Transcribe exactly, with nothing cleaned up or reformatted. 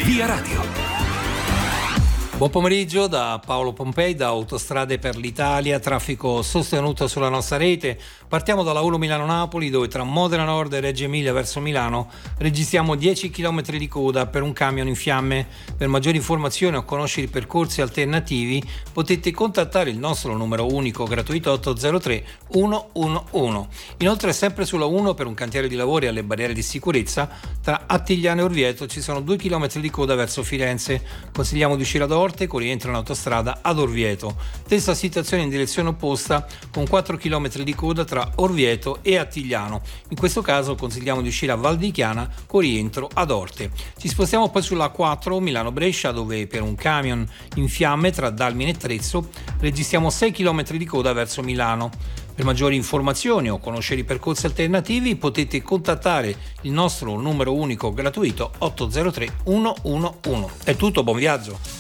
Via Radio. Buon pomeriggio da Paolo Pompei, da Autostrade per l'Italia, traffico sostenuto sulla nostra rete. Partiamo dalla uno Milano-Napoli, dove tra Modena Nord e Reggio Emilia verso Milano registriamo dieci chilometri di coda per un camion in fiamme. Per maggiori informazioni o conoscere i percorsi alternativi potete contattare il nostro numero unico gratuito otto zero tre uno uno uno. Inoltre, sempre sulla uno, per un cantiere di lavori alle barriere di sicurezza, tra Attigliano e Orvieto ci sono due chilometri di coda verso Firenze. Consigliamo di uscire ad Orte con rientro in autostrada ad Orvieto. Stessa situazione in direzione opposta, con quattro chilometri di coda tra Orvieto e Attigliano. In questo caso consigliamo di uscire a Val di Chiana con rientro ad Orte. Ci spostiamo poi sulla quattro Milano-Brescia, dove per un camion in fiamme tra Dalmine e Trezzo registriamo sei chilometri di coda verso Milano. Per maggiori informazioni o conoscere i percorsi alternativi potete contattare il nostro numero unico gratuito otto zero tre uno uno uno. È tutto, buon viaggio!